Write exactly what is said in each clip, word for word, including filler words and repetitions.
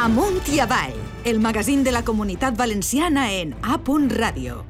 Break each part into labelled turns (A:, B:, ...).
A: Amunt i avall, el magazín de la Comunitat Valenciana en A. Ràdio.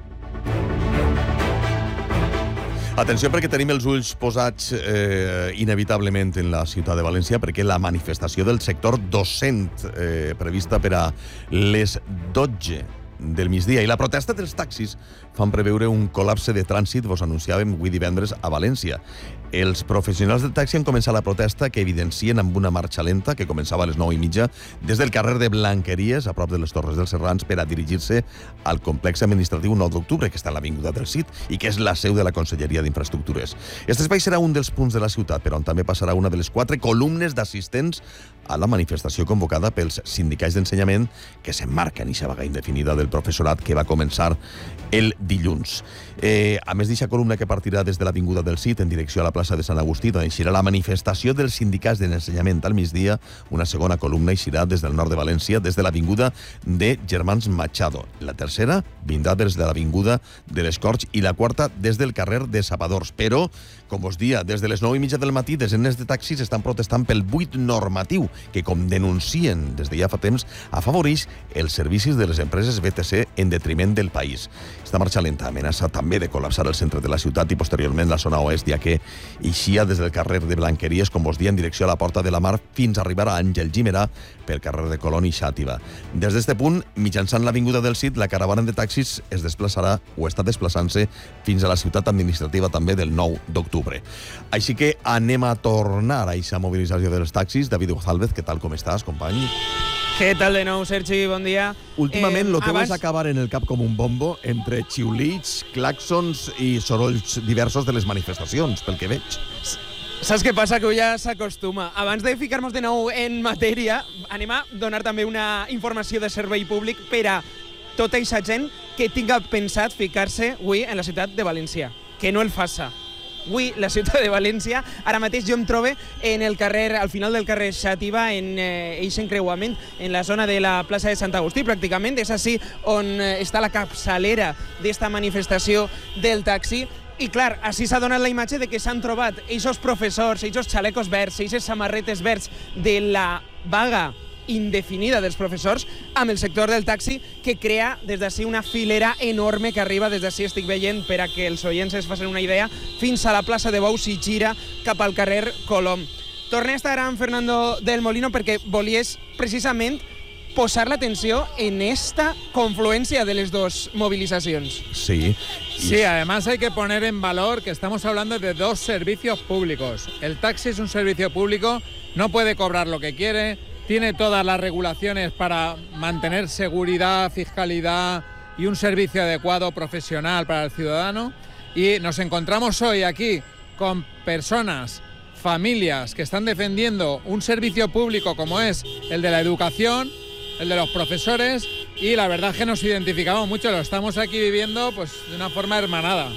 B: Atenció, perquè tenim els ulls posats eh, inevitablement en la ciutat de València, perquè la manifestació del sector docent eh, prevista per a les dotze del migdia i la protesta dels taxis fan preveure un col·lapse de trànsit, vos anunciàvem avui divendres a València. Els professionals del taxi han començat la protesta que evidencien amb una marxa lenta que començava a les nou i mitja des del carrer de Blanqueries, a prop de les Torres dels Serrans, per a dirigir-se al complex administratiu nou d'octubre, que està a l'Avinguda del Cid i que és la seu de la Conselleria d'Infraestructures. Este espai serà un dels punts de la ciutat, però on també passarà una de les quatre columnes d'assistents a la manifestació convocada pels sindicats d'ensenyament que s'emmarca en eixa vaga indefinida del professorat que va començar el dilluns. Eh, a més d'eixa columna que partirà des de l'Avinguda del Cid en direcció a la plaça de Sant Agustí, on eixirà la manifestació dels sindicats d'ensenyament al migdia, una segona columna eixirà des del nord de València, des de l'Avinguda de Germans Machado. La tercera vindrà des de l'Avinguda de les Corts i la quarta des del carrer de Sapadors. Però, com us dia, des de les nou i mitja del matí, desenes de taxis estan protestant pel buit normatiu que, com denuncien des de ja fa temps, afavoreix els servicis de les empreses B T C en detriment del país. Esta marxa lenta amenaça també de col·lapsar el centre de la ciutat i posteriorment la zona oest, ja que eixia des del carrer de Blanqueries, com vos dia, en direcció a la Porta de la Mar fins a arribar a Àngel Guimerà pel carrer de Colón i Xàtiva. Des d'este punt, mitjançant l'Avinguda del Cid, la caravana de taxis es desplaçarà o està desplaçant-se fins a la ciutat administrativa també del nou d'octubre. Així que anem a tornar a eixa mobilització dels taxis. David Gonzálvez, què tal, com estàs, company?
C: Què tal de nou, Sergi? Bon dia.
B: Últimament, eh, lo teu
C: abans...
B: és acabar en el cap com un bombo entre xiulits, claxons i sorolls diversos de les manifestacions, pel que veig.
C: Saps què passa? Que ja s'acostuma. Abans de ficar-nos de nou en matèria, anem a donar també una informació de servei públic per a tota aquesta gent que tinga pensat ficar-se avui en la ciutat de València. Que no el faça. Avui, la ciutat de València, ara mateix jo em trobo en el carrer, al final del carrer Xàtiva, en eh, eix encreuament, en la zona de la plaça de Sant Agustí, pràcticament. És així on eh, està la capçalera d'esta manifestació del taxi. I clar, així s'ha donat la imatge de que s'han trobat eixos professors, eixos xalecos verds, eixes samarretes verds de la vaga indefinida dels professors amb el sector del taxi, que crea des d'ací una filera enorme que arriba des d'ací, estic veient, per a que els oients es facin una idea, fins a la plaça de Bous i gira cap al carrer Colom. Tornem a estar amb Fernando del Molino perquè volies precisament posar l'atenció en esta confluencia de las dos movilizaciones.
B: Sí.
D: Sí, además hay que poner en valor que estamos hablando de dos servicios públicos. El taxi es un servicio público, no puede cobrar lo que quiere, tiene todas las regulaciones para mantener seguridad, fiscalidad y un servicio adecuado, profesional para el ciudadano. Y nos encontramos hoy aquí con personas, familias que están defendiendo un servicio público como es el de la educación, el de los profesores, y la verdad es que nos identificamos mucho, lo estamos aquí viviendo pues de una forma hermanada.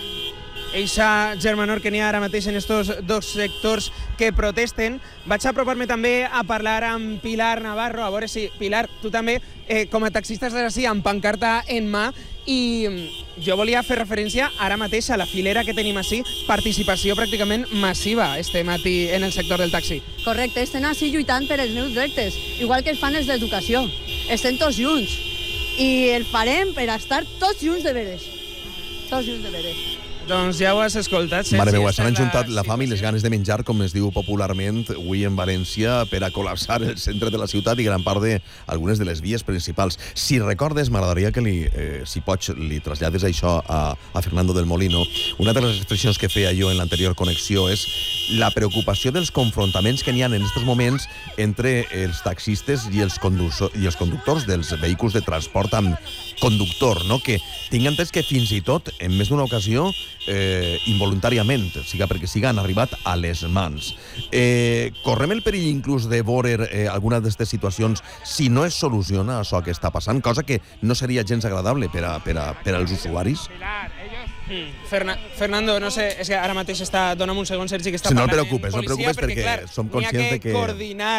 C: Eixa germanor que n'hi ha ara mateix en estos dos sectors que protesten. Vaig apropar-me també a parlar amb Pilar Navarro, a veure si, Pilar, tu també, eh, com a taxista estàs així amb pancarta en mà, i jo volia fer referència ara mateix a la filera que tenim així, participació pràcticament massiva este matí en el sector del taxi.
E: Correcte, estem així lluitant per els meus drets, igual que els fan els d'educació. Estem tots junts i el farem per estar tots junts de veres. Tots junts de veres.
C: Doncs ja ho has escoltat, Sergi.
B: Mare meva, s'han ajuntat la fam i les ganes de menjar, com es diu popularment avui en València, per a col·lapsar el centre de la ciutat i gran part d'algunes de les vies principals. Si recordes, m'agradaria que, li, eh, si pots, li trasllades això a, a Fernando del Molino. Una de les expressions que feia jo en l'anterior connexió és la preocupació dels confrontaments que n'hi ha en aquests moments entre els taxistes i els, i els conductors dels vehicles de transport amb conductor, no? Que tinc entès que fins i tot, en més d'una ocasió, eh, involuntàriament, siga perquè siga, han arribat a les mans. Eh, correm el perill inclús de veure eh, alguna d'aquestes situacions si no es soluciona això que està passant, cosa que no seria gens agradable per, a, per, a, per als usuaris?
C: Mm. Ferna, Fernando, no sé, és que ara mateix està... Dóna'm un segon, Sergi, que està
B: si no
C: parlant
B: et preocupes,
C: en policia,
B: no et preocupes perquè,
C: perquè clar,
B: som conscients de que...
C: n'hi ha que coordinar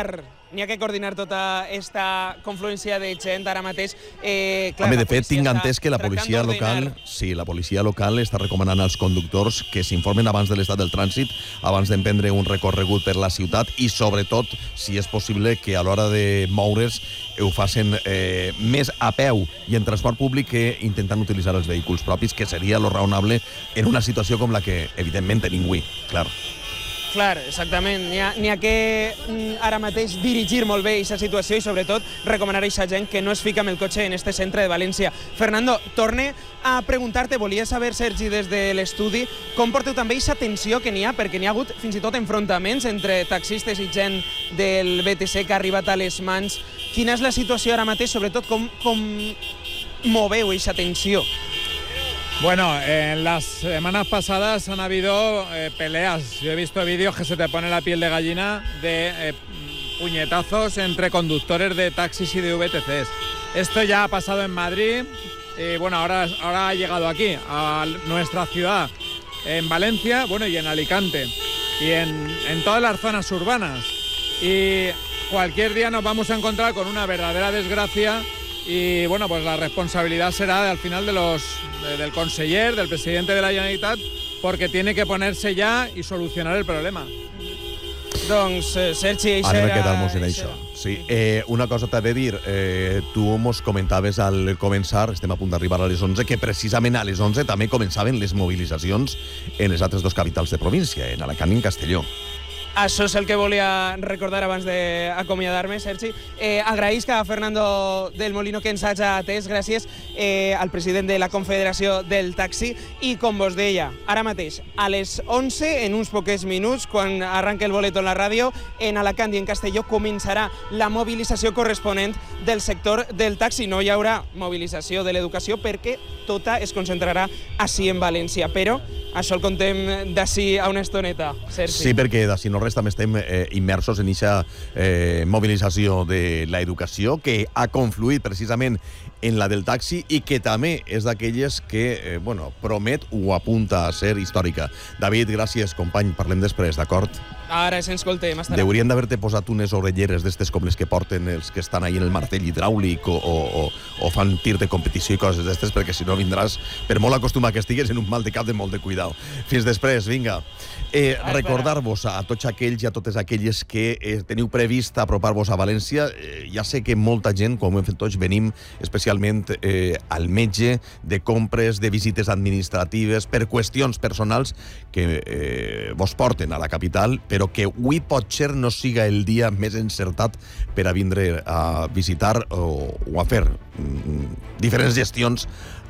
C: n'hi ha que coordinar tota aquesta confluència de gent ara mateix. Eh, clar,
B: Home, de fet, tinc entès que la policia local, sí, la policia local està recomanant als conductors que s'informen abans de l'estat del trànsit, abans d'emprendre un recorregut per la ciutat i, sobretot, si és possible, que a l'hora de moure's ho facin eh, més a peu i en transport públic que intentant utilitzar els vehicles propis, que seria lo raonable en una situació com la que, evidentment, tenim avui, clar.
C: Clar, exactament. N'hi ha, n'hi ha que ara mateix dirigir molt bé aquesta situació i, sobretot, recomanar a aquesta gent que no es fica amb el cotxe en este centre de València. Fernando, torne a preguntar-te, volia saber, Sergi, des de l'estudi, com porteu també aquesta tensió que n'hi ha, perquè n'hi ha hagut fins i tot enfrontaments entre taxistes i gent del B T C que ha arribat a les mans. Quina és la situació ara mateix? Sobretot, com, com moveu aquesta tensió?
D: Bueno, en las semanas pasadas han habido eh, peleas. Yo he visto vídeos que se te pone la piel de gallina de eh, puñetazos entre conductores de taxis y de V T Cs. Esto ya ha pasado en Madrid y bueno, ahora, ahora ha llegado aquí, a nuestra ciudad, en Valencia, bueno, y en Alicante, y en, en todas las zonas urbanas. Y cualquier día nos vamos a encontrar con una verdadera desgracia. Y bueno, pues la responsabilidad será al final de los, de, del conseller, del presidente de la Generalitat, porque tiene que ponerse ya y solucionar el problema.
C: Doncs, eh, Sergi, això
B: Anem
C: era...
B: a quedar-nos en això. Sí. Eh, una cosa t'ha de dir, eh, tu mos comentaves al començar, estem a punt d'arribar a les onze, que precisament a les onze també començaven les mobilitzacions en les altres dos capitals de província, en Alacant i en Castelló.
C: Això és el que volia recordar abans d'acomiadar-me, Sergi. Eh, agraïsc a Fernando del Molino que ens hagi atès, gràcies eh, al president de la Confederació del Taxi. I com vos deia, ara mateix, a les onze, en uns poques minuts, quan arranca el boleto en la ràdio, en Alacant i en Castelló començarà la mobilització corresponent del sector del taxi. No hi haurà mobilització de l'educació perquè tota es concentrarà així en València. Però això el contem d'ací a una estoneta, Sergi.
B: Sí, perquè d'ací no res també estem eh, immersos en aquesta eh, mobilització de l'educació que ha confluït precisament en la del taxi i que també és d'aquelles que eh, bueno, promet o apunta a ser històrica. David, gràcies, company. Parlem després, d'acord?
C: Ara ens escoltem. Hasta
B: Deurien d'haver-te posat unes orelleres d'estes com les que porten els que estan ahí en el martell hidràulic o, o, o, o fan tir de competició i coses d'estes, perquè si no vindràs, per molt acostumat que estigues, en un mal de cap de molt de cuidado. Fins després, vinga. Eh, recordar-vos a tots aquells i a totes aquelles que eh, teniu previst apropar-vos a València. Eh, ja sé que molta gent, com ho hem fet tots, venim especialment eh, al metge, de compres, de visites administratives, per qüestions personals que eh, vos porten a la capital, però que avui potser no siga el dia més encertat per a vindre a visitar o, o a fer mm, diferents gestions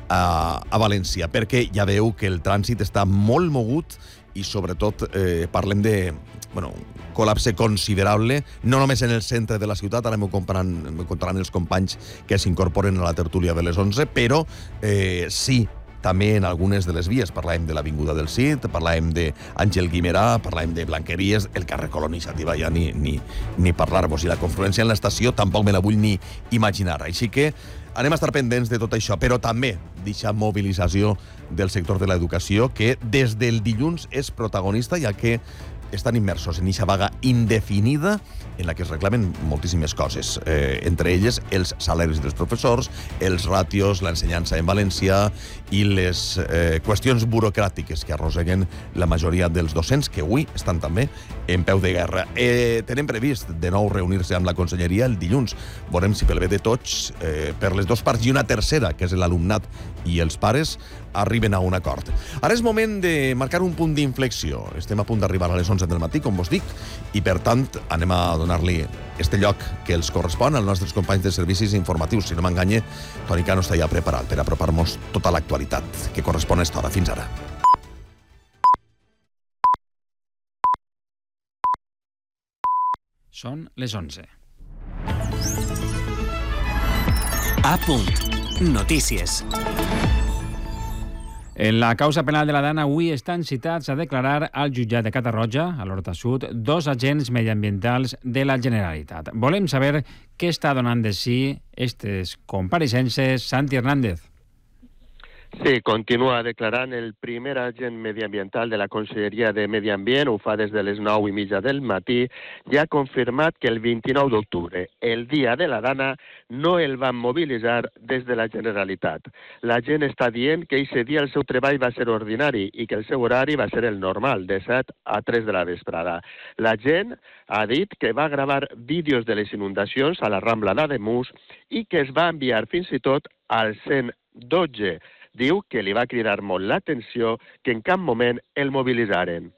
B: a, a València, perquè ja veu que el trànsit està molt mogut i sobretot eh, parlem de bueno, col·lapse considerable, no només en el centre de la ciutat, ara m'ho contaran els companys que s'incorporen a la tertúlia de les onze, però eh, sí, també en algunes de les vies. Parlàvem de l'Avinguda del Cid, parlàvem d'Àngel Guimerà, parlàvem de Blanqueries, el carrer Colón Iniciativa ja ni, ni, ni parlar-vos. I la confluència en l'estació tampoc me la vull ni imaginar. Així que anem a estar pendents de tot això, però també d'aquesta mobilització del sector de l'educació que des del dilluns és protagonista, ja que estan immersos en aquesta vaga indefinida en la que es reclamen moltíssimes coses, eh, entre elles els salaris dels professors, els ràtios, l'ensenyança en valencià i les eh, qüestions burocràtiques que arrosseguen la majoria dels docents, que avui estan també en peu de guerra. Eh, tenen previst de nou reunir-se amb la conselleria el dilluns. Veurem si pel bé de tots, eh, per les dues parts i una tercera, que és l'alumnat i els pares, arriben a un acord. Ara és moment de marcar un punt d'inflexió. Estem a punt d'arribar a les onze del matí, com vos dic, i per tant anem a donar-li este lloc que els correspon als nostres companys de servicis informatius. Si no m'enganye, Toni Cano està ja preparat per apropar-nos tota l'actualitat que correspon a esta hora. Fins ara.
F: Són les onze.
G: A punt. Notícies.
F: En la causa penal de la Dana avui estan citats a declarar al jutjat de Catarroja, a l'Horta Sud, dos agents mediambientals de la Generalitat. Volem saber què està donant de si aquestes compareixences. Santi Hernández.
H: Sí, continua declarant el primer agent mediambiental de la Conselleria de Medi Ambient, ho fa des de les nou i mitja del matí, i ha confirmat que el vint-i-nou d'octubre, el dia de la Dana, no el van mobilitzar des de la Generalitat. La gent està dient que aquest dia el seu treball va ser ordinari i que el seu horari va ser el normal, de set a tres de la vesprada. La gent ha dit que va gravar vídeos de les inundacions a la Rambla d'Ademús i que es va enviar fins i tot al cent dotze. Diu que li va cridar molt l'atenció que en cap moment el mobilitzaren.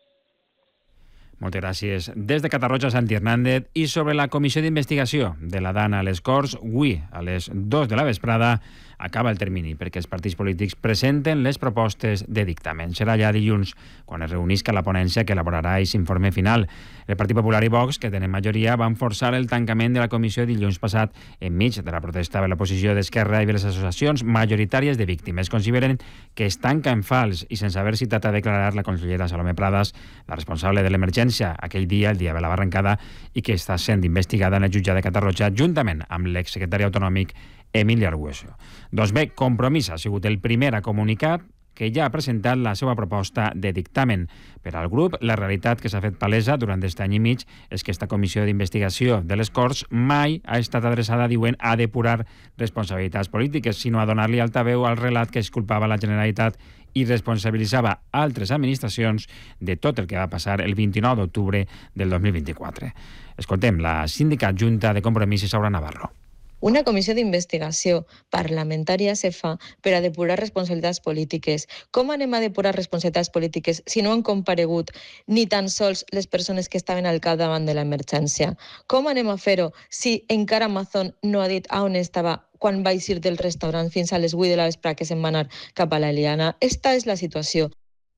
F: Moltes gràcies. Des de Catarroja, Santi Hernández. I sobre la comissió d'investigació de la Dana a les Corts, avui, a les dues de la vesprada, acaba el termini perquè els partits polítics presenten les propostes de dictamen. Serà ja dilluns, quan es reunisca la ponència que elaborarà aquest informe final. El Partit Popular i Vox, que tenen majoria, van forçar el tancament de la comissió dilluns passat enmig de la protesta de la posició d'Esquerra i de les associacions majoritàries de víctimes. Consideren que es tanca en fals i sense haver citat a declarar la consellera Salomé Pradas, la responsable de l'emergència aquell dia, el dia de la barrancada, i que està sent investigada en el jutjat de Catarroja juntament amb l'exsecretari autonòmic Emili Argueso. Doncs bé, Compromís ha sigut el primer a comunicar que ja ha presentat la seva proposta de dictamen. Per al grup, la realitat que s'ha fet palesa durant aquest any i mig és que aquesta comissió d'investigació de les Corts mai ha estat adreçada, diuen, a depurar responsabilitats polítiques, sinó a donar-li altaveu al relat que es culpava la Generalitat i responsabilitzava altres administracions de tot el que va passar el vint-i-nou d'octubre del dos mil vint-i-quatre. Escoltem la síndica adjunta de Compromís, Isaura Navarro.
I: Una comissió d'investigació parlamentària se fa per a depurar responsabilitats polítiques. Com anem a depurar responsabilitats polítiques si no han comparegut ni tan sols les persones que estaven al capdavant de l'emergència? Com anem a fer-ho si encara Amazon no ha dit a on estava quan va eixir del restaurant fins a les vuit de la vesprada que se'n va anar cap a l'Eliana? Esta és la situació.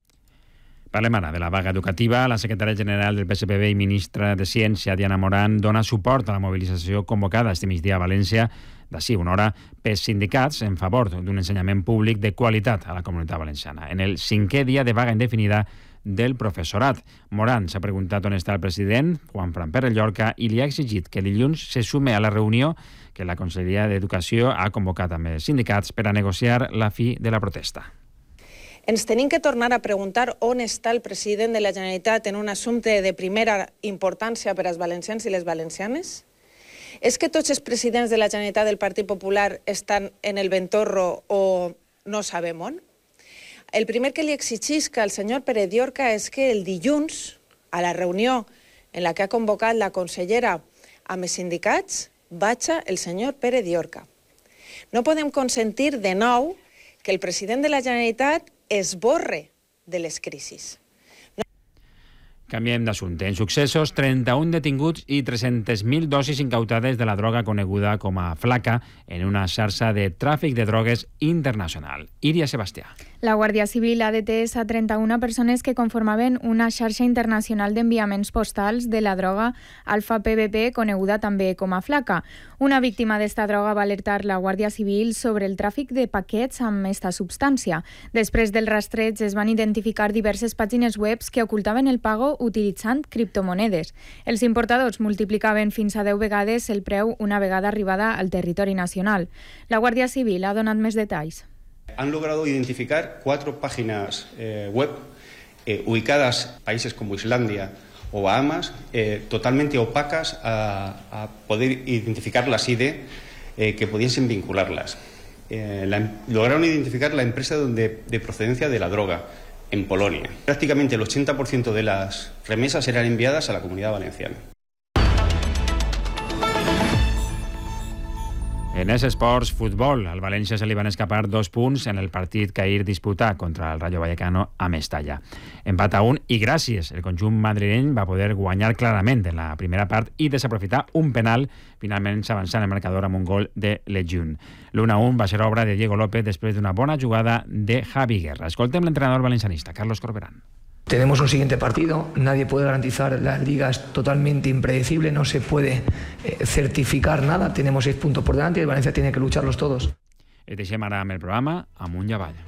F: Parlem ara de la vaga educativa. La secretària general del P S P B i ministra de Ciència, Diana Morant, dona suport a la mobilització convocada este migdia a València d'ací una hora pels sindicats en favor d'un ensenyament públic de qualitat a la Comunitat Valenciana. En el cinquè dia de vaga indefinida del professorat. Morant s'ha preguntat on està el president, Juan Fran Pérez Llorca, i li ha exigit que dilluns se sume a la reunió que la Conselleria d'Educació ha convocat amb els sindicats per a negociar la fi de la protesta.
J: Ens tenim que tornar a preguntar on està el president de la Generalitat en un assumpte de primera importància per als valencians i les valencianes? És que tots els presidents de la Generalitat del Partit Popular estan en el ventorro o no sabem on? El primer que li exigisca al senyor Pérez Llorca és que el dilluns, a la reunió en la que ha convocat la consellera amb els sindicats, vagi el senyor Pérez Llorca. No podem consentir de nou que el president de la Generalitat esborre de les crisis. No...
F: Canviem d'assumpte. En successos, trenta-un detinguts i tres-centes mil dosis incautades de la droga coneguda com a flaca en una xarxa de tràfic de drogues internacional. Iria Sebastià.
K: La Guàrdia Civil ha detès a trenta-una persones que conformaven una xarxa internacional d'enviaments postals de la droga alfa P V P, coneguda també com a flaca. Una víctima d'esta droga va alertar la Guàrdia Civil sobre el tràfic de paquets amb esta substància. Després del rastreig es van identificar diverses pàgines web que ocultaven el pago utilitzant criptomonedes. Els importadors multiplicaven fins a deu vegades el preu una vegada arribada al territori nacional. La Guàrdia Civil ha donat més detalls.
L: Han logrado identificar cuatro páginas eh, web eh, ubicadas en países como Islandia o Bahamas, eh, totalmente opacas a, a poder identificar las I D eh, que pudiesen vincularlas. Eh, la, lograron identificar la empresa donde, de procedencia de la droga, en Polonia. Prácticamente el ochenta por ciento de las remesas eran enviadas a la Comunidad Valenciana.
F: En els esports, futbol. Al València se li van escapar dos punts en el partit que ahir disputà contra el Rayo Vallecano a Mestalla. Empat a un i gràcies. El conjunt madrileny va poder guanyar clarament en la primera part i desaprofitar un penal, finalment s'avançant el marcador amb un gol de Lejeune. L'u a un va ser obra de Diego López després d'una bona jugada de Javi Guerra. Escoltem l'entrenador valencianista, Carlos Corberán.
M: Tenemos un siguiente partido, nadie puede garantizar, la liga es totalmente impredecible, no se puede eh, certificar nada, tenemos seis puntos por delante y el Valencia tiene que lucharlos todos.
F: Et deixem ara amb el programa Amunt i Avall.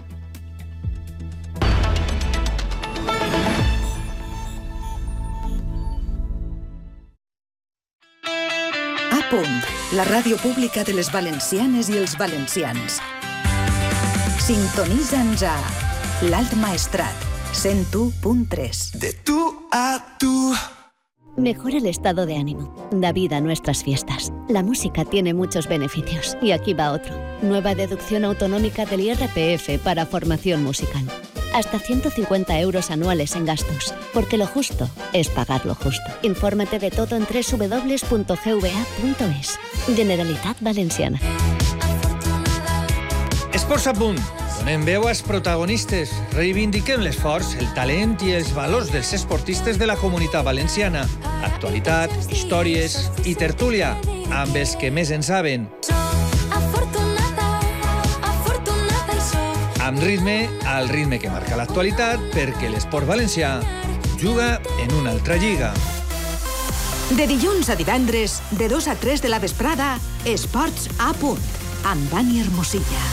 A: A punt, la ràdio pública de les valencianes i els valencians. Sintonitza'ns a l'Alt Maestrat, cent u punt tres.
N: De tú a tú.
O: Mejora el estado de ánimo. Da vida a nuestras fiestas. La música tiene muchos beneficios. Y aquí va otro. Nueva deducción autonómica del I R P F para formación musical. Hasta ciento cincuenta euros anuales en gastos. Porque lo justo es pagar lo justo. Infórmate de todo en doble u doble u doble u punto g v a punto es. Generalitat Valenciana.
P: Esports a punt. Donem veu als protagonistes. Reivindiquem l'esforç, el talent i els valors dels esportistes de la Comunitat Valenciana. Actualitat, històries i tertúlia amb els que més en saben. Amb ritme, al ritme que marca l'actualitat, perquè l'esport valencià juga en una altra lliga.
A: De dilluns a divendres, de dos a tres de la vesprada, Esports a punt, amb Dani Hermosilla.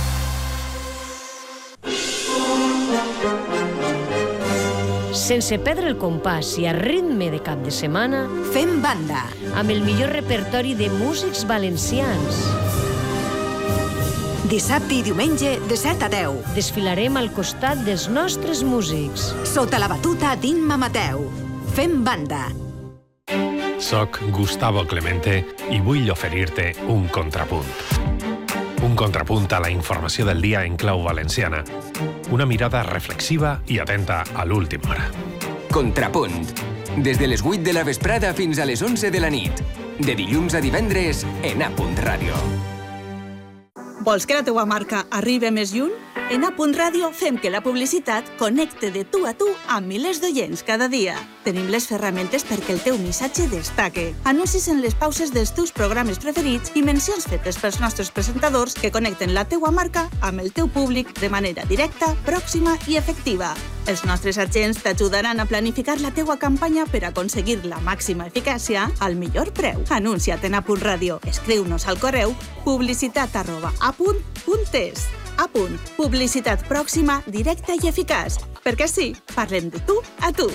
Q: Sense perdre el compàs i a ritme de cap de setmana,
A: fem banda
Q: amb el millor repertori de músics valencians.
A: Dissabte i diumenge, de set a deu.
Q: Desfilarem al costat dels nostres músics.
A: Sota la batuta d'Imma Mateu. Fem banda.
R: Soc Gustavo Clemente i vull oferir-te un contrapunt. Un contrapunt a la informació del dia en clau valenciana. Una mirada reflexiva i atenta a l'última hora.
S: Contrapunt. Des de les vuit de la vesprada fins a les onze de la nit. De dilluns a divendres en A Punt Ràdio.
T: Vols que la teua marca arribi més lluny? En A Punt Ràdio fem que la publicitat connecte de tu a tu amb milers d'oients cada dia. Tenim les ferramentes perquè el teu missatge destaque. Anuncis en les pauses dels teus programes preferits i mencions fetes pels nostres presentadors que connecten la teua marca amb el teu públic de manera directa, pròxima i efectiva. Els nostres agents t'ajudaran a planificar la teua campanya per aconseguir la màxima eficàcia al millor preu. Anuncia't en A Punt Ràdio. Escriu-nos al correu publicitat arroba apunt punt es. A Punt. Publicitat pròxima, directa i eficaç. Perquè sí, parlem de tu a tu.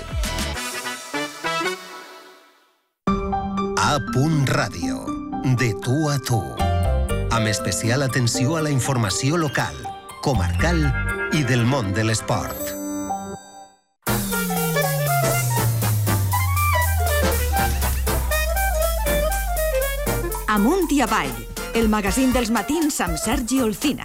U: A Punt Ràdio. De tu a tu. Amb especial atenció a la informació local, comarcal i del món de l'esport.
A: Amunt i avall, el magazín dels matins amb Sergi Olcina.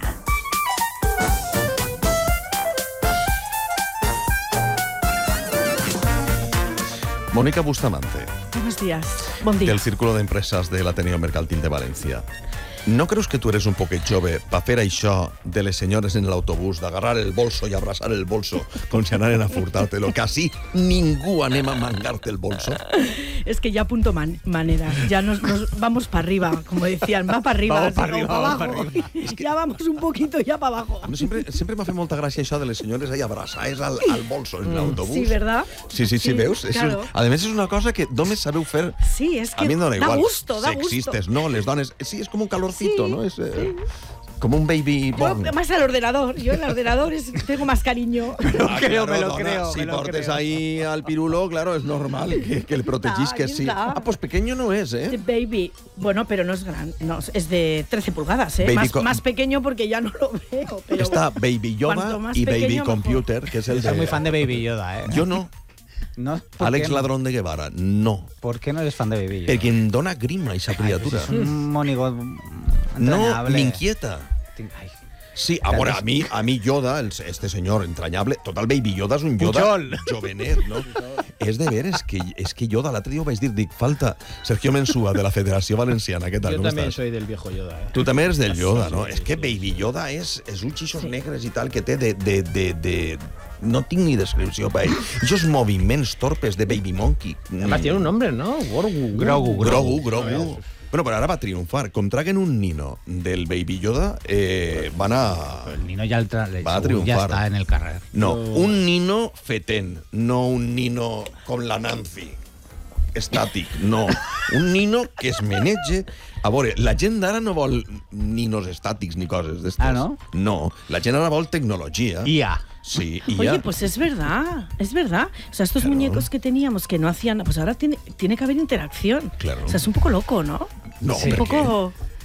B: Mónica Bustamante.
V: Buenos días. Bon dia.
B: Del Círculo de Empresas del Ateneo Mercantil de Valencia. ¿No creus que tú eres un poquet jove per fer això de les senyores en l'autobús, d'agarrar el bolso i abraçar el bolso com si anaren a furtar-te-lo, que així ningú anem a mangar-te el bolso?
V: Es que ya punto man manera, ya nos, nos vamos para arriba, como decían, va para arriba,
B: vamos para arriba,
V: para
B: vamos
V: abajo.
B: para arriba. Es que...
V: Ya vamos un poquito ya para abajo.
B: A mi sempre, sempre m'ha fet molta gràcia això de les senyores ahí abraçades al, al bolso en l'autobús.
V: Sí, ¿verdad?
B: Sí, sí, sí,
V: Sí,
B: veus?
V: claro.
B: Eso, a més, és una cosa que només sabeu fer...
V: Sí, es que
B: a mi em dona
V: da
B: igual.
V: gusto, da gusto.
B: Sexistes, no, les dones... Sí, és com un calorcito,
V: Sí,
B: ¿no? Es, eh, como un baby born.
V: Yo más al ordenador, yo el ordenador es, tengo más cariño.
B: Me lo
V: creo, me lo
B: dona,
V: creo,
B: Si
V: me lo
B: portes
V: creo.
B: ahí al pirulo, claro, es normal que, que el protegisques, sí.
V: está.
B: Ah, pues pequeño no es,
V: The
B: ¿eh?
V: baby, bueno, pero no es gran, no, es de trece pulgadas, ¿eh?
B: Baby
V: Más,
B: co-
V: más pequeño porque ya no lo veo. Pero
B: Está Baby Yoda
V: cuanto más
B: y Baby
V: pequeño, mejor.
B: Computer, que es el
W: Yo
B: de...
W: soy muy fan de Baby Yoda, ¿eh?
B: Yo no.
W: ¿No? ¿Por
B: Àlex
W: qué?
B: Ladrón de Guevara, no.
W: ¿Por qué no eres fan de Baby Yoda?
B: Perquè em dona grima, esa criatura.
W: Es un monigot
B: No,
W: entrañable.
B: m'inquieta.
W: Ay.
B: Sí, a veure, a mi, a mi Yoda, el, este senyor entrañable, total, Baby Yoda és un Yoda
W: Pujol.
B: jovenet, no? És de veres que, és que Yoda, l'altre dia ho vaig dir, dic, falta Sergio Mensúa, de la Federació Valenciana, què tal,
W: Yo
B: com
W: también
B: estàs?
W: soy del viejo Yoda, ¿eh?
B: Tu també eres del Yoda, no? És que Baby Yoda és, és un xixos negres i tal que té de... de, de, de no tinc ni descripció per ell. Aquests moviments torpes de Baby Monkey.
W: Además tiene un nombre, ¿no? Grogu.
B: Grogu, Grogu, Grogu. Bueno, però ara va triomfar. Com traguen un nino del Baby Yoda, eh, van a...
W: El Nino ya, el tra-
B: va a
W: ya
B: triomfar.
W: está en el carrer.
B: No, un nino fetén, no un nino com la Nancy. Estàtic, no. Un nino que es menege... A veure, la gent d'ara no vol ninos estàtics ni coses d'estes.
W: Ah, no?
B: No, la gent ara vol tecnologia.
W: I A.
B: Sí, I
V: Oye,
B: A.
V: pues es verdad, es verdad. O sea, estos muñecos que teníamos que no hacían, pues ahora tiene, tiene que haber interacción.
B: Claro.
V: O sea, es un poco loco, ¿no?
B: No,
V: es un
B: ¿por
V: poco...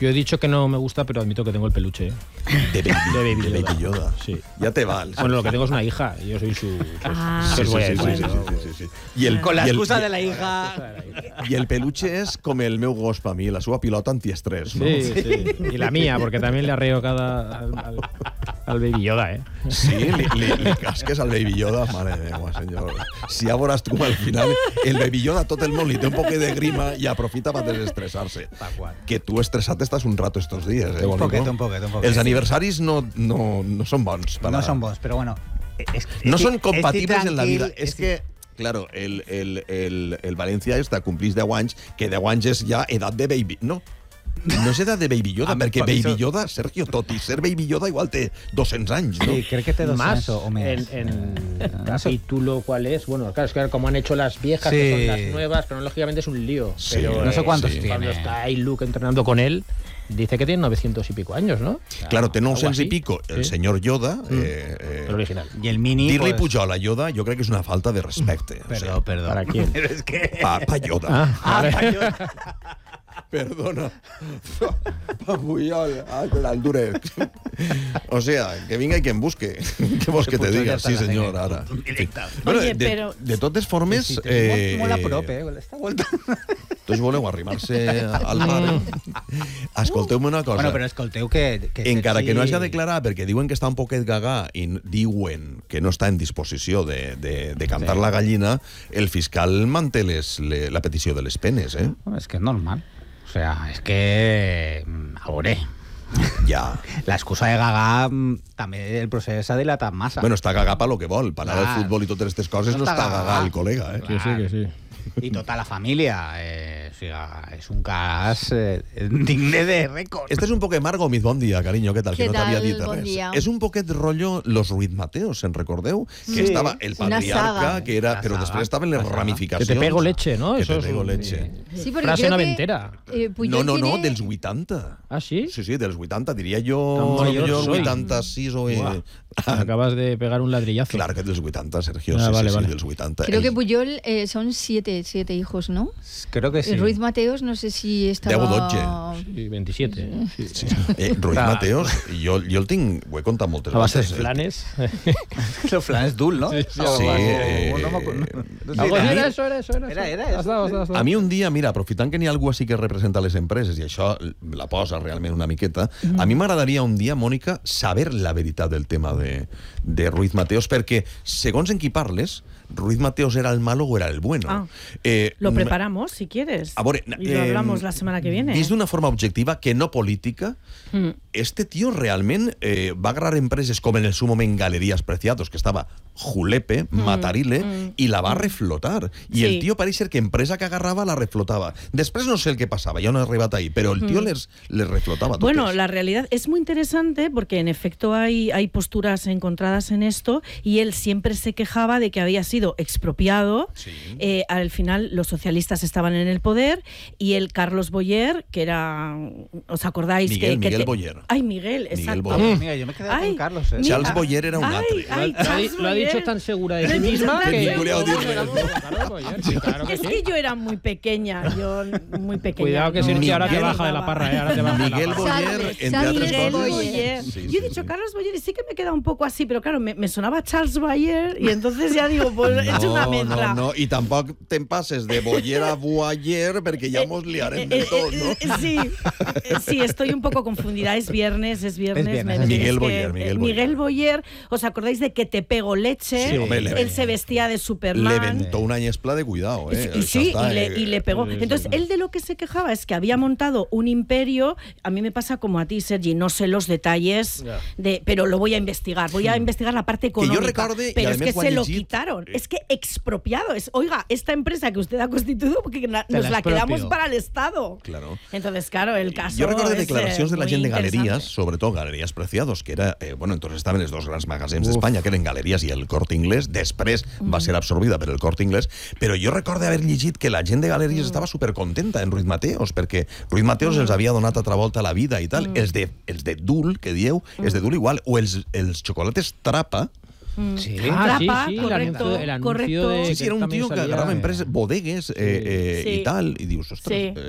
W: Yo he dicho que no me gusta, pero admito que tengo el peluche. ¿eh?
B: De Baby,
W: de Baby
B: de
W: Yoda.
B: Baby Yoda.
W: Sí.
B: Ya te vals.
W: Bueno, lo que tengo es una hija. Y yo soy su...
V: Ah.
W: ¿Qué os voy a
B: Sí, sí,
W: decir?
B: sí, sí, sí, sí, sí. I el,
C: Con la
B: i el-
C: excusa
B: i-
C: de la hija...
B: I el peluche és com el meu gos per mi, la seva pilota antiestrès, no?
W: Sí, sí. Y la mía, porque también le arreo cada al, al, al Baby Yoda, ¿eh?
B: Sí, li, li, li casques al Baby Yoda, mare meva, senyor. Si ja veuràs tu al final, el Baby Yoda tot el món li té un poc de grima i aprofita per desestressar-se. Que tu estressat estàs un rato estos dies, eh,
C: Un
B: bonico?
C: poquet, un poquet, un poquet.
B: Els aniversaris no, no, no són bons. Para...
C: No son vos, pero bueno... Es,
B: No
C: estic-
B: són compatibles
C: estic
B: en la vida.
C: tranquil,
B: És que, claro, el, el, el, el València està complís deu anys, que deu anys és ja edat de Baby... No, no és edat de Baby Yoda,
C: Ah,
B: perquè
C: per això-
B: Baby Yoda, Sergio, tot i ser Baby Yoda igual té dos-cents anys, no?
C: Sí, crec que té doscientos
W: Más
C: o menos.
W: en, en capítulo, ¿cuál es? Bueno, claro, es que como han hecho las viejas,
C: Sí.
W: que son las nuevas, cronológicamente es un lío.
B: Sí.
W: Pero,
C: No sé cuántos
W: Cuando
C: tiene.
W: está ahí Luke entrenando con él, dice que tiene novecientos y pico años, ¿no?
B: Claro, té
W: Algo
B: nou-cents
W: así.
B: i pico el
W: Sí.
B: senyor Yoda.
W: Mm.
B: Eh, eh,
W: El original.
C: Y el mini...
B: Dir-li
C: pues-
B: Pujol a Yoda jo crec que és una falta de respecte. O
C: Perdó,
B: sea,
C: perdó.
W: ¿Para quién?
C: Pero es que...
B: pa, pa Yoda.
W: Ah,
C: Ah,
W: vale.
C: pa' yo-
B: Perdona. Pa Pujol. Ah, que l'endure. O sea, que vinga i que em busque. Què vols que te
C: Pujol
B: diga?
C: ja està
B: Sí,
C: en la
B: senyor,
C: feina.
B: ara.
C: Un directe.
B: Bueno,
V: Oye,
B: de,
V: pero-
B: de totes formes...
C: Sí,
B: eh,
C: molt a prop, eh? Està volta.
B: Tots voleu arrimar-se al bar. Escolteu-me una cosa.
C: Bueno, però escolteu que... que
B: Encara que no hagi
C: Sergi-
B: de declarar, perquè diuen que està un poquet gagà i n- diuen que no està en disposició de, de, de cantar
C: Sí.
B: la gallina, el fiscal manté les, le, la petició de les penes, eh?
C: Bueno, es que es normal. O sea, es que... mm, A veure,
B: Ja.
C: la excusa de Gaga mm, també el procés s'ha dilatat massa.
B: Bueno, està gagà pa lo que vol. Per anar
C: Clar.
B: al futbol i totes aquestes coses no,
C: No
B: està
C: està
B: gagà
C: gagà.
B: el col·lega, eh?
W: Que sí, que sí.
C: I tota la família. Eh, o sigui, és un cas eh, digne de rècord.
B: Este es un poquet Margo Miz, bon dia, carinyo, què tal?
D: Què
B: que no t'havia
D: tal?
B: dit
D: Bon
B: res.
D: dia.
B: És un poquet rotllo Los Ruiz Mateos, se'n recordeu?
W: Sí.
B: Que estava el
D: Una
B: patriarca,
D: saga.
B: que era,
C: Una
B: però
C: saga.
B: després estaven les
C: Una saga.
B: ramificacions.
W: Que te pego leche, ¿no?
B: Que
W: Eso
B: te
W: es
B: pego
W: un-
B: leche.
D: Sí, porque
W: Frase
D: creo que,
W: noventera.
D: eh, Puyol
B: No, no, no,
D: tiene-
B: dels vuitanta.
W: ¿Ah, sí?
B: Sí, sí, dels vuitanta, diria
W: Tan
B: jo,
W: mayor
B: jo
W: soy.
B: vuitanta-sis o...
W: Buah.
B: Eh,
W: Me acabas de pegar un ladrillazo.
B: clar que dels vuitanta, Sergio,
W: Ah,
B: sí,
W: vale,
B: sí,
W: vale.
B: sí, dels vuitanta.
D: Creo
B: El-
D: que Puyol eh, son siete, siete hijos, ¿no?
C: Creo que sí.
D: Y Ruiz Mateos, no sé si estaba...
B: Deu o dotze.
W: Sí, veintisiete. Sí.
B: Sí. Eh, Ruiz
W: Clar.
B: Mateos, jo, jo el tinc, ho he contat moltes
W: A base de
B: vegades. eh.
W: flanes.
C: Los flanes Dul, ¿no?
W: Sí, sí,
B: Sí,
C: O-
B: eh,
C: no me acuerdo. No sé,
W: Algo
C: era-
W: así era, eso era, eso era.
C: Era,
W: eso.
C: era,
W: Has dado, has dado, has dado.
B: A mi un dia, mira, aprofitant que n'hi ha algú així que representa les empreses i això la posa realment una miqueta, a mi m'agradaria un dia, Mònica, saber la veritat del tema de, de Ruiz Mateos, perquè segons en qui parles, Ruiz Mateos era el malo o era el bueno.
V: Ah.
B: Eh,
V: Lo preparamos, si quieres.
B: A veure,
V: y lo
B: eh,
V: hablamos la semana que viene.
B: Vist d'una forma objectiva, que no política,
V: Mm.
B: este tío realment eh, va agarrar empreses com en el seu moment Galerías Preciados, que estava Julepe,
V: Mm,
B: Matarile,
V: mm,
B: i la va reflotar. I
V: Sí.
B: el tio pareix ser que empresa que agarrava la reflotava. Després no sé el que passava, ja no he arribat ahí, però el tio
V: Mm.
B: les, les reflotava totes.
V: Bueno, la realidad es muy interesante porque en efecto hay, hay posturas encontradas en esto y él siempre se quejaba de que había sido expropiado.
B: Sí.
V: Eh, al final los socialistas estaban en el poder y el Carlos Boyer, que era, ¿os acordáis?
B: Miguel,
V: que, que
B: Miguel
V: te-
B: Boyer.
V: Ay, Miguel, exacto.
B: Boyer.
C: Mira, yo me he quedado
V: Ay,
C: con Carlos. ¿eh?
V: mira.
B: Charles Boyer era un
V: Ay,
B: atre.
V: ay,
W: Lo ha,
V: Charles
W: lo ha dicho
V: Boyer.
W: tan segura de
V: Lo
W: sí
V: he dicho
W: misma
V: tan
W: que...
V: segura.
B: Cuidado, dime.
W: Claro, Boyer, sí, claro que
V: Es
W: sí.
V: que yo era muy pequeña, yo muy pequeña.
W: Cuidado que
V: no-
W: Sergi ahora te
V: no
W: baja de la
V: recordaba.
W: parra, ¿eh? Ahora te baja de la
B: Miguel
W: parra.
B: Boyer,
D: Charles,
B: entre
D: Charles
B: altres
V: Miguel
B: coses...
V: Boyer.
B: Sí,
V: Yo he
B: sí,
V: dicho
B: sí.
V: Carlos Boyer y sí que me queda un poco así, pero claro, me, me sonaba Charles Boyer y entonces ya digo, pues he hecho una mezcla.
B: No, no, i tampoc te'n passes de Boyer a Boyer perquè ja mos liarem de
V: Eh,
B: tot,
V: eh,
B: no?
V: eh, Sí, eh, sí, estoy un poco confundida. Es viernes, es viernes.
C: Es viernes,
V: me
C: es
V: tenéis
B: Miguel
V: que-
B: Boyer,
V: eh,
B: Miguel
V: Miguel
B: Boyer.
V: Boyer, ¿os acordáis de que te pego leche?
B: Sí, hombre, le-
V: Él se vestía de Superman.
B: Le ventó una ñespla de cuidado, eh?
V: Y
B: Això
V: sí,
B: està,
V: y le,
B: eh,
V: y le pegó.
W: sí, sí,
V: Entonces,
W: sí.
V: él de lo que se quejaba es que había montado un imperio. A mí me pasa como a ti, Sergi, no sé los detalles,
W: Ya.
V: de, pero lo voy a investigar. Voy a investigar la parte
B: yo
V: económica.
B: recorde, y
V: pero es
B: además
V: que
B: Juan
V: se lo
B: Llegit-
V: quitaron. Es que expropiado. Es, oiga, esta empresa que usted ha constituido, porque na-
C: Te
V: nos
C: la
V: la quedamos
C: expropio.
V: para el Estado.
B: Claro.
V: Entonces, claro, el caso
B: Jo recordo
V: es,
B: declaracions
V: eh,
B: de la
V: muy
B: gent de
V: interesante.
B: Galeries, sobretot Galeries Preciados, que era, eh, bueno, entonces estaven els dos grans magasins d'Espanya, que eren Galeries i el Corte Inglés, després va ser absorbida per el Corte Inglés, però jo recordo haver llegit que la gent de Galeries estava supercontenta en Ruiz Mateos, perquè Ruiz Mateos els havia donat altra volta a la vida i tal. Els de, els de Dul, que dieu, els de Dul igual, o els, els xocolates Trapa.
W: Sí.
V: Trapa,
W: Ah, sí, sí, el
V: correcto,
W: anuncio, el anuncio
V: correcto.
W: de...
B: Sí, sí, era un
W: también
B: tio que
W: salía-
B: agarrava empreses, bodegues eh, eh,
V: Sí.
B: i tal, i dius, ostres...
V: Sí.
B: Eh,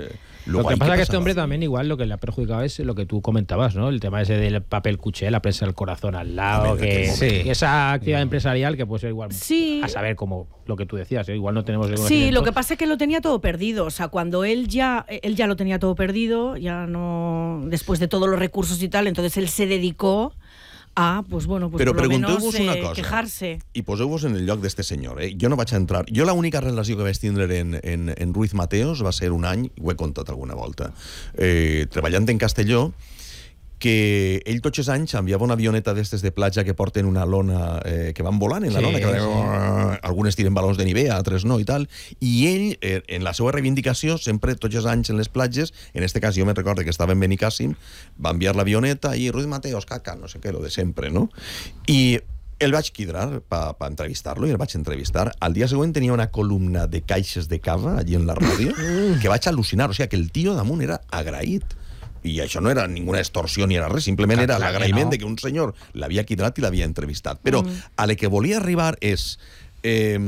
W: Lo que pasa es que este hombre también igual lo que le ha perjudicado es lo que tú comentabas, ¿no? El tema ese del papel cuché, la prensa del corazón al lado, que,
V: sí.
W: que esa actividad empresarial que puede ser igual
V: sí.
W: a saber como lo que tú decías, ¿eh? Igual no tenemos el
V: Sí, lo que pasa es que lo tenía todo perdido, o sea, cuando él ya él ya lo tenía todo perdido, ya no después de todos los recursos y tal, entonces él se dedicó a, pues bueno, pues
B: Però
V: por lo menos
B: pregunteu-vos una
V: eh,
B: cosa,
V: quejarse.
B: i poseu-vos en el lloc d'este senyor. Eh? Jo no vaig entrar... Jo l'única relació que vaig tindre en, en, en Ruiz Mateos va ser un any, ho he contat alguna volta, eh, treballant en Castelló, que ell tots els anys enviava una avioneta d'estes de platja que porten una lona, eh, que van volant en la
W: Sí,
B: lona, que
W: sí.
B: algunes tiren balons de Nivea, altres no i tal, i ell, eh, en la seva reivindicació, sempre, tots els anys en les platges, en este cas jo me'n recordo que estava en Benicàssim, va enviar l'avioneta i Ruiz Mateos, caca, no sé què, lo de sempre, no? I el vaig quidrar per pa entrevistar-lo i el vaig entrevistar. Al dia següent tenia una columna de caixes de cava allí en la ràdio que vaig al·lucinar, o sigui que el tio damunt era agraït. I això no era ninguna extorsió ni era res, simplement era l'agraïment de que un senyor l'havia quidrat i l'havia entrevistat. Però a la que volia arribar és... Eh,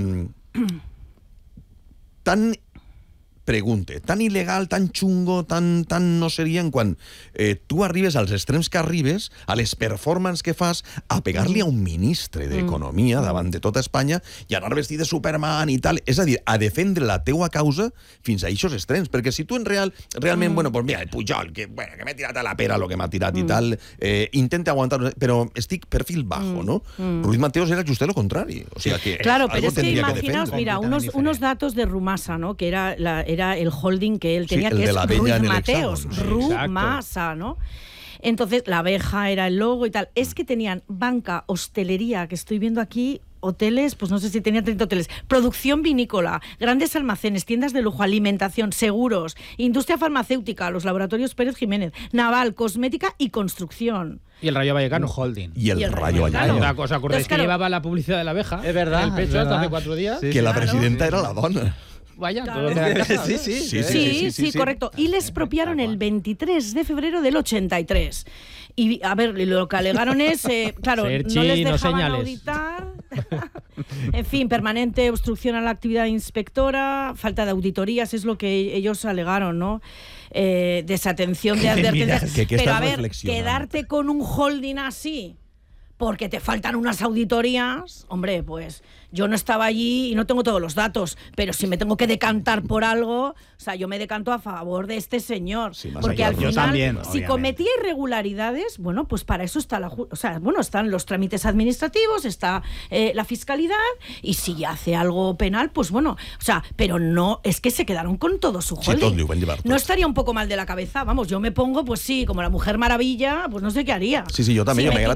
B: tan... pregunte, tan il·legal, tan xungo, tan, tan no seria en quan eh, tu arribes als extrems que arribes, a les performances que fas, a pegar-li a un ministre d'Economia davant de tota Espanya i anar vestit de Superman i tal. És a dir, a defendre la teua causa fins a aquests extrems. Perquè si tu en real, realment, mm. bueno, pues mira, el Pujol, que, bueno, que m'he tirat a la pera lo que m'ha tirat mm. i tal, eh, intenta aguantar, però estic perfil bajo, ¿no? Mm. Ruiz Mateos era just lo contrari. O sea que
V: claro, pero es que
B: imaginaos,
V: que mira, unos, unos datos de Rumasa, ¿no? Que era la... era el holding que él tenía,
B: sí,
V: que es Ruiz
B: Mateos,
V: sí, Rumasa, ¿no? Entonces, la abeja era el logo y tal. Es que tenían banca, hostelería, que estoy viendo aquí, hoteles, pues no sé si tenían treinta hoteles, producción vinícola, grandes almacenes, tiendas de lujo, alimentación, seguros, industria farmacéutica, los laboratorios Pérez Jiménez, naval, cosmética y construcción.
W: Y el Rayo Vallecano. Un holding.
B: Y el, y el Rayo Vallecano.
W: Una cosa ocurre es que claro, llevaba la publicidad de la abeja. Es verdad. En el pecho hasta hace cuatro días.
B: Sí, que la
W: claro.
B: presidenta era la dona.
W: Vaya,
V: claro.
W: todo queda claro,
V: sí, sí, sí, sí, sí, sí, sí, sí, correcto. Y le expropiaron el veintitrés de febrero del ochenta y tres. Y, a ver, lo que alegaron es, eh, claro, Serchi, no les dejaban no auditar. En fin, permanente obstrucción a la actividad inspectora, falta de auditorías, es lo que ellos alegaron, ¿no? Eh, desatención de advertencias.
B: que, que
V: Pero a ver, quedarte con un holding así porque te faltan unas auditorías, hombre, pues yo no estaba allí y no tengo todos los datos, pero si me tengo que decantar por algo, o sea, yo me decanto a favor de este señor, sí, porque al final, también, si obviamente. cometía irregularidades, bueno, pues para eso está la, o sea, bueno, están los trámites administrativos, está eh, la fiscalidad, y si hace algo penal, pues bueno, o sea, pero no, es que se quedaron con todo su holding. Sí, no estaría un poco mal de la cabeza, vamos, yo me pongo, pues sí, como la Mujer Maravilla, pues no sé qué haría.
B: Sí, sí, yo también, si yo me, me